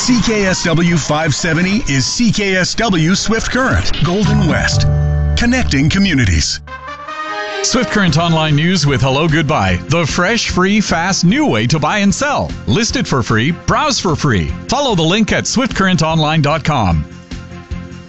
CKSW 570 is CKSW Swift Current, Golden West. Connecting communities. Swift Current Online News with Hello Goodbye. The fresh, free, fast, new way to buy and sell. List it for free. Browse for free. Follow the link at swiftcurrentonline.com.